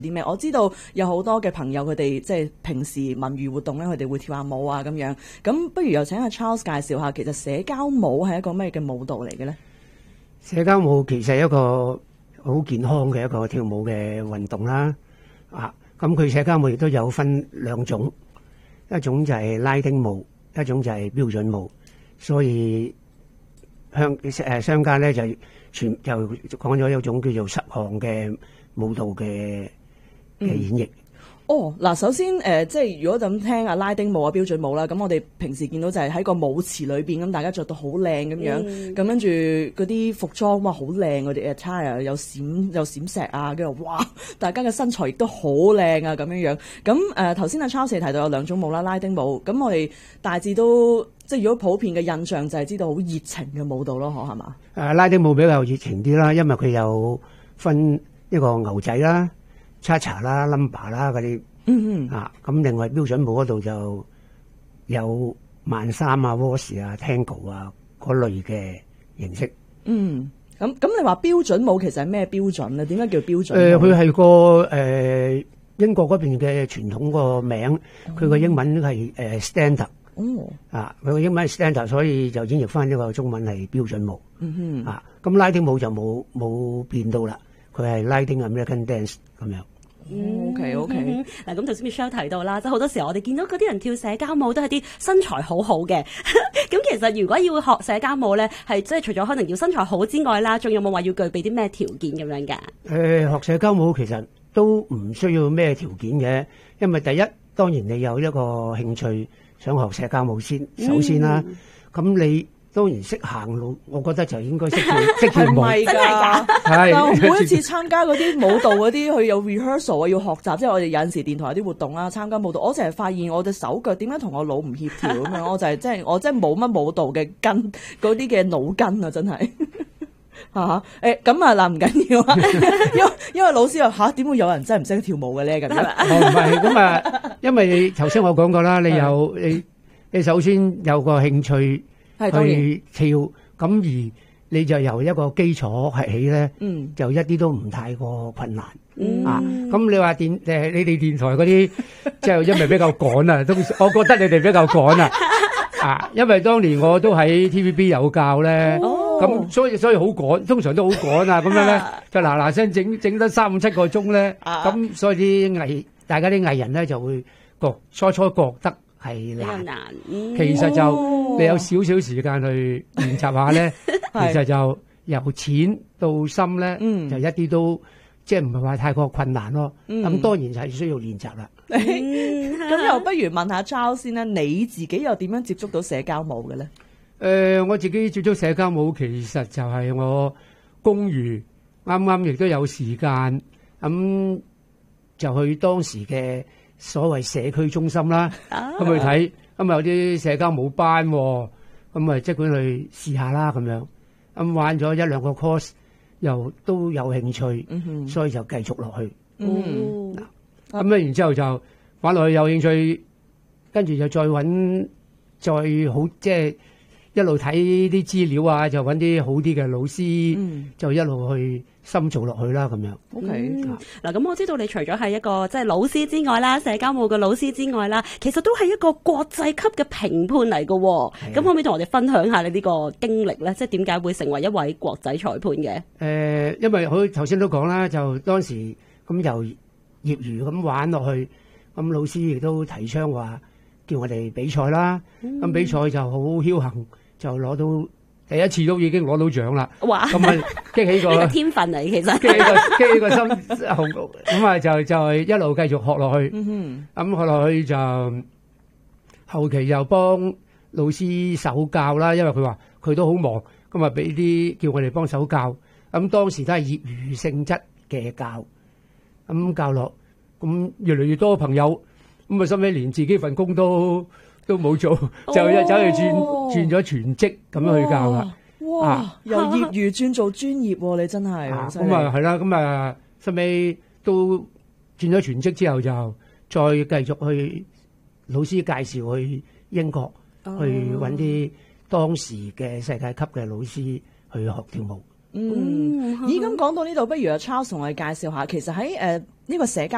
啲咩？我知道有好多嘅朋友佢哋即係平時文娛活動咧，佢哋會跳下舞啊咁樣。咁不如又請阿 Charles 介紹下，其實社交舞係一個咩嘅舞蹈嚟嘅咧？ 社交舞其實係一個好健康嘅一個跳舞嘅運動啦。咁佢社交舞亦都有分兩種，一種就係拉丁舞，一種就係標準舞。所以商家咧就講咗一種叫做10項嘅舞蹈嘅演繹。 嗱，首先即係如果咁聽啊拉丁舞啊標準舞啦，咁我哋平時見到就係喺個舞池裏邊，咁大家着到好靚咁樣，咁跟住嗰啲服裝哇好靚，嗰啲 attire 有閃石啊，跟住哇大家嘅身材亦都好靚啊咁樣樣。咁頭先阿 Charles 提到有兩種舞啦，拉丁舞，咁我哋大致都即係如果普遍嘅印象就係知道好熱情嘅舞蹈咯，係嘛？ 拉丁舞比較熱情啲啦，因為佢有分一個牛仔啦、cha cha 啦、lumba 啦嗰啲。咁另外標準舞嗰度就有慢三啊、waltz 啊、tango 啊嗰類嘅形式。 咁你話標準舞其實係咩標準咧？點解叫標準？ 佢係個英國嗰邊嘅傳統個名，佢個英文係standard。佢個英文係 standard，所以就演繹翻呢個中文係標準舞。咁拉丁舞就冇變到啦，佢係拉丁 American dance 咁樣。 OK。 嗱，咁頭先 Michelle 提到啦，即係好多時候我哋見到嗰啲人跳社交舞都係啲身材好好嘅。咁其實如果要學社交舞咧，係即係除咗可能要身材好之外啦，仲有冇話要具備啲咩條件咁樣㗎？ 學社交舞其實都唔需要咩條件嘅，因為第一當然你有一個興趣想學社交舞先，首先啦，咁你當然識行路，我覺得就應該識跳舞。 係真係㗎？ 係每一次參加嗰啲舞蹈嗰啲，佢有 rehearsal 啊，要學習。即係我哋有陣時電台有啲活動啦，參加舞蹈，我成日發現我隻手腳點解同我腦唔協調咁樣，我就係我真係冇乜舞蹈嘅筋，嗰啲嘅腦筋啊，真係咁啊嗱，唔緊要啊，因為老師話點會有人真係唔識跳舞嘅咧咁樣？ 唔係咁啊，因為頭先我講過啦，你首先有個興趣去跳，咁而你就由一個基礎起咧，就一啲都唔太過困難。咁你話你哋電台嗰啲，即係因為比較趕啊，我覺得你哋比較趕啊，因為當年我都喺 TVB 有教咧，咁所以好趕，通常都好趕啊，咁樣咧就嗱聲整得3、5、7個鐘咧，咁所以大家啲藝人咧就會初覺得係難，其實就你有少少時間去練習下咧，其實就由淺到深咧，就一啲都即係唔係話太過困難咯。咁當然就係需要練習啦。 咁又不如問下 Charles 先啦，你自己又點樣接觸到社交舞嘅咧？ 我自己接觸社交舞其實就係我公餘啱啱亦都有時間，咁就去當時嘅所謂社區中心啦，咁去睇，咁有啲社交舞班，咁即管去試下啦咁樣。咁玩咗1、2個 course，又都有興趣，所以就繼續落去。咁咧然之後就玩落去有興趣，跟住就再好即係一路睇啲資料啊，就揾啲好啲嘅老師，就一路去深造落去啦咁樣。 嗱，咁我知道你除咗係一個即係老師之外啦，社交舞嘅老師之外啦，其實都係一個國際級嘅評判嚟嘅。咁可唔可以同我哋分享下你呢個經歷咧？即係點解會成為一位國際裁判嘅？ 因為佢頭先都講啦，就當時咁由業餘咁玩落去，咁老師亦都提倡話叫我哋比賽啦。咁比賽就好僥倖，就攞到第一次都已經攞到獎啦。哇！咁啊激起個天分嚟，其實激起個心咁啊就一路繼續學落去。咁學落去就後期又幫老師手教啦，因為佢話佢都好忙，咁啊俾啲叫我哋幫手教。咁當時都係業餘性質嘅教。咁教落，咁越嚟越多朋友，咁啊，收尾連自己份工都冇做，就走去轉咗全職咁樣去教啦。 哇！由業餘轉做專業喎，你真係咁啊係啦，咁啊收尾都轉咗全職之後，就再繼續去老師介紹去英國，去揾啲當時嘅世界級嘅老師去學跳舞。 咦，咁講到呢度，不如阿 Charles 同我哋介紹下，其實喺呢個社交